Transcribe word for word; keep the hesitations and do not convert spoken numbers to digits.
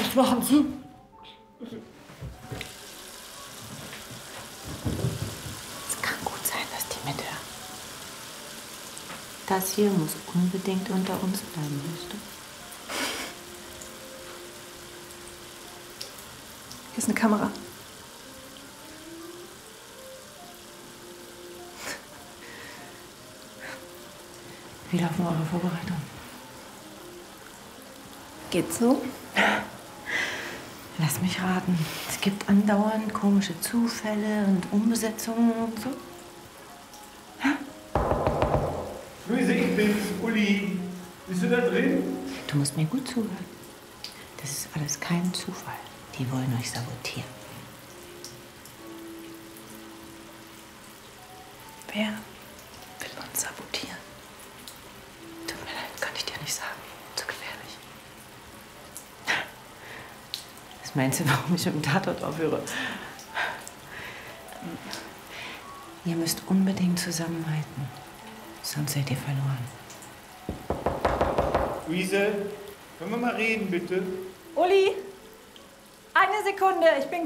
Was machen Sie? Es kann gut sein, dass die mithören. Das hier muss unbedingt unter uns bleiben, weißt du? Hier ist eine Kamera. Wie laufen eure Vorbereitungen? Geht so? Lass mich raten. Es gibt andauernd komische Zufälle und Umbesetzungen und so. Luise, ich bin's, Uli. Bist du da drin? Du musst mir gut zuhören. Das ist alles kein Zufall. Die wollen euch sabotieren. Wer will uns sabotieren? Tut mir leid, kann ich dir nicht sagen. Zu gefährlich. Was meinst du, warum ich im Tatort aufhöre? Ihr müsst unbedingt zusammenhalten. Sonst seid ihr verloren. Luise, können wir mal reden, bitte? Uli, eine Sekunde, ich bin